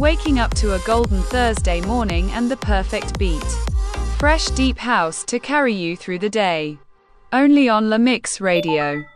waking up to a golden Thursday morning and the perfect beat. Fresh deep house to carry you through the day. Only on La Mix Radio.